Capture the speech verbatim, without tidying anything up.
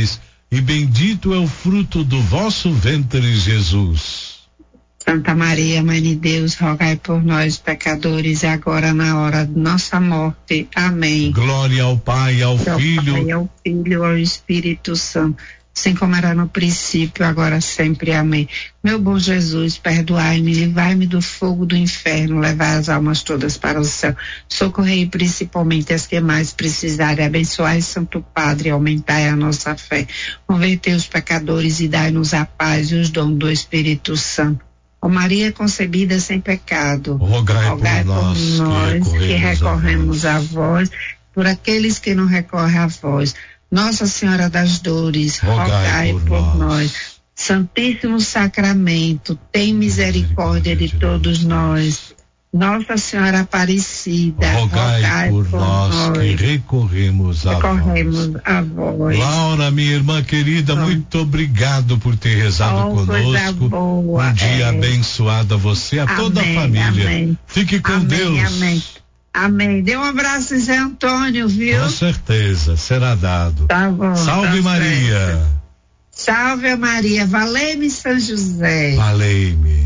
mulheres, e bendito é o fruto do vosso ventre, Jesus. Santa Maria, Mãe de Deus, rogai por nós, pecadores, e agora na hora de nossa morte. Amém. Glória ao Pai, ao Ao Filho, Pai, ao Filho, ao Espírito Santo, assim como era no princípio, agora sempre. Amém. Meu bom Jesus, perdoai-me, livrai-me do fogo do inferno, levai as almas todas para o céu, socorrei principalmente as que mais precisarem, abençoai, Santo Padre, aumentai a nossa fé, convertei os pecadores e dai-nos a paz e os dons do Espírito Santo. Ó Maria concebida sem pecado, rogai, rogai por, por nós, nós que que recorremos, recorremos a vós, por aqueles que não recorrem a vós. Nossa Senhora das Dores, rogai, rogai por, por nós. nós. Santíssimo Sacramento, tem misericórdia de todos nós. Nossa Senhora Aparecida, rogai, rogai por, por nós, nós. que recorremos a Recorremos vós. a vós. Laura, minha irmã querida, Bom. muito obrigado por ter rezado Oh, coisa conosco. boa, Um dia é. abençoado a você, a Amém, toda a família. amém. Fique com Amém, Deus. Amém. Amém. Dê um abraço em Zé Antônio, viu? Com certeza, será dado. Tá bom. Salve tá Maria. certo. Salve Maria. Valei-me São José. Valei-me.